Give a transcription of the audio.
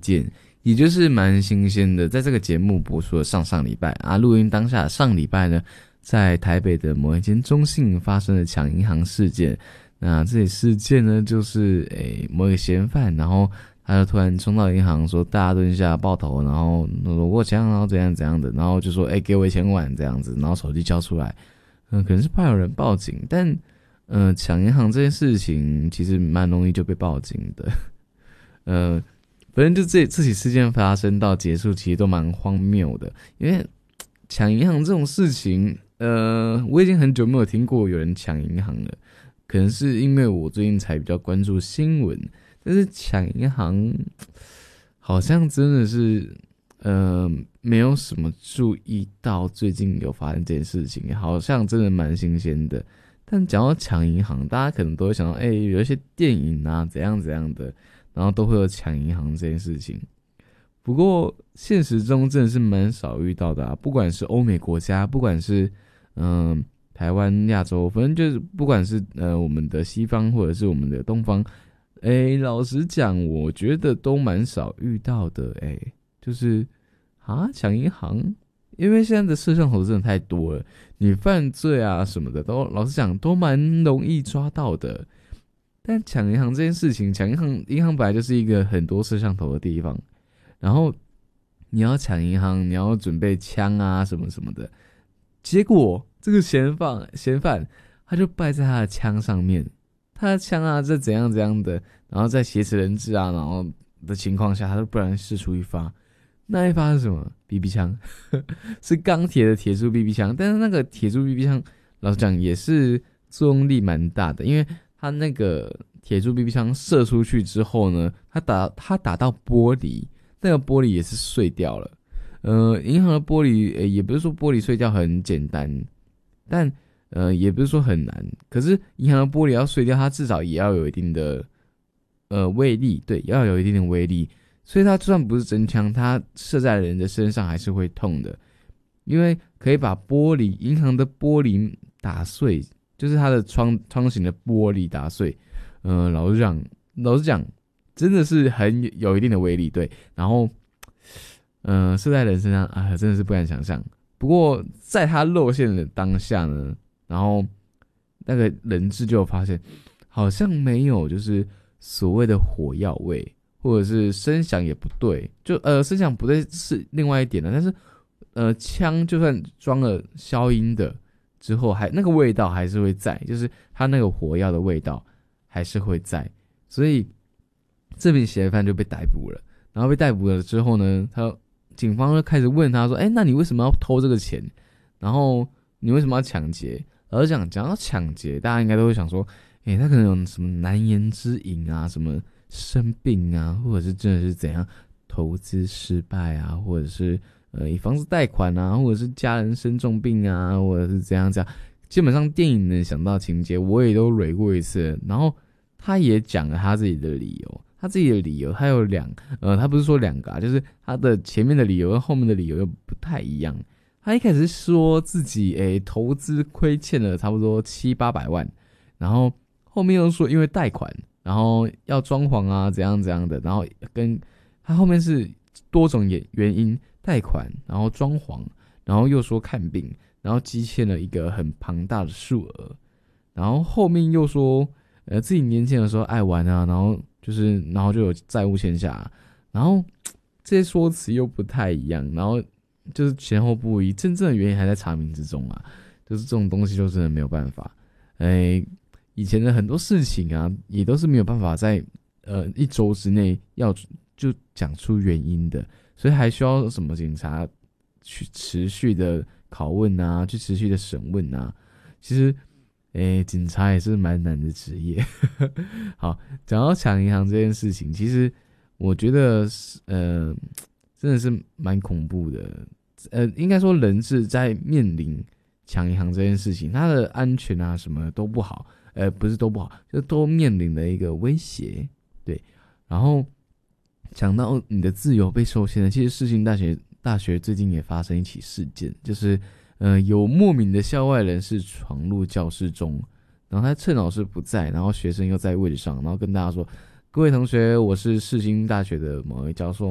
件，也就是蛮新鲜的。在这个节目播出的上礼拜啊，录音当下上礼拜呢，在台北的某一间中信发生了抢银行事件。那这起事件呢，就是某一个嫌犯，然后他就突然冲到银行说大家蹲下抱头，然后说我抢，然后怎样怎样的，然后就说给我1000万这样子，然后手机交出来，可能是怕有人报警，但抢银行这件事情其实蛮容易就被报警的。反正就这起事件发生到结束，其实都蛮荒谬的，因为抢银行这种事情，我已经很久没有听过有人抢银行了。可能是因为我最近才比较关注新闻，但是抢银行好像真的是没有什么注意到最近有发生这件事情，好像真的蛮新鲜的。但讲到抢银行，大家可能都会想到有一些电影啊怎样怎样的，然后都会有抢银行这件事情。不过现实中真的是蛮少遇到的啊，不管是欧美国家，不管是台湾、亚洲，反正就是不管是我们的西方或者是我们的东方，老实讲，我觉得都蛮少遇到的。就是抢银行，因为现在的摄像头真的太多了，你犯罪啊什么的都老实讲都蛮容易抓到的。但抢银行这件事情，抢银行本来就是一个很多摄像头的地方，然后你要抢银行，你要准备枪啊什么什么的，结果这个嫌犯他就败在他的枪上面，他的枪啊这怎样怎样的，然后在挟持人质啊然后的情况下，他就不然释出一发，那一发是什么 BB 枪是钢铁的铁柱 BB 枪，但是那个铁柱 BB 枪老实讲也是作用力蛮大的，因为他那个铁柱 BB 枪射出去之后呢，他打到玻璃，那个玻璃也是碎掉了。银行的玻璃，也不是说玻璃碎掉很简单，但也不是说很难。可是银行的玻璃要碎掉，它至少也要有一定的威力，对，要有一定的威力。所以它就算不是真枪，它射在人的身上还是会痛的，因为可以把银行的玻璃打碎，就是它的窗型的玻璃打碎。老实讲，真的是很有一定的威力，对。然后射在人身上啊，真的是不敢想象。不过在他露馅的当下呢，然后那个人质就发现好像没有就是所谓的火药味，或者是声响也不对，就声响不对是另外一点了，但是枪就算装了消音的之后，那个味道还是会在，就是他那个火药的味道还是会在，所以这名嫌犯就被逮捕了。然后被逮捕了之后呢，警方就开始问他说：“那你为什么要偷这个钱？然后你为什么要抢劫？”然后讲到抢劫，大家应该都会想说：“他可能有什么难言之隐啊，什么生病啊，或者是真的是怎样投资失败啊，或者是以房子贷款啊，或者是家人生重病啊，或者是怎样。基本上电影能想到情节，我也都蕊过一次。然后他也讲了他自己的理由。”他有他不是说2个啊，就是他的前面的理由跟后面的理由又不太一样。他一开始说自己投资亏欠了差不多700-800万，然后后面又说因为贷款，然后要装潢啊怎样怎样的，然后跟他后面是多种原因，贷款，然后装潢，然后又说看病，然后积欠了一个很庞大的数额，然后后面又说自己年轻的时候爱玩啊，然后就有债务欠下，然后这些说辞又不太一样，然后就是前后不一，真正的原因还在查明之中啊，就是这种东西就真的没有办法。以前的很多事情啊，也都是没有办法在1周之内就讲出原因的，所以还需要什么警察去持续的拷问啊，去持续的审问啊，其实。警察也是蛮难的职业。好，讲到抢银行这件事情，其实我觉得真的是蛮恐怖的。应该说人质在面临抢银行这件事情，他的安全啊什么都不好，不是都不好，就都面临了一个威胁。对，然后讲到你的自由被受限了，其实世新大学最近也发生一起事件，就是有莫名的校外人士闯入教室中，然后他趁老师不在，然后学生又在位置上，然后跟大家说：“各位同学，我是世新大学的某位教授，